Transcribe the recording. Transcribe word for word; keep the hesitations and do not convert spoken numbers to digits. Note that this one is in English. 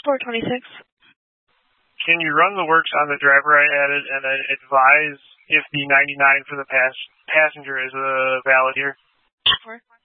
four twenty-six. Can you run the works on the driver I added and then advise if the ninety-nine for the pass passenger is uh, valid here? Four.